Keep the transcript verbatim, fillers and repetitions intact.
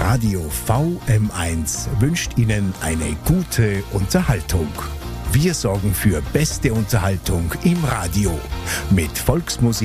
Radio V M eins wünscht Ihnen eine gute Unterhaltung. Wir sorgen für beste Unterhaltung im Radio mit Volksmusik.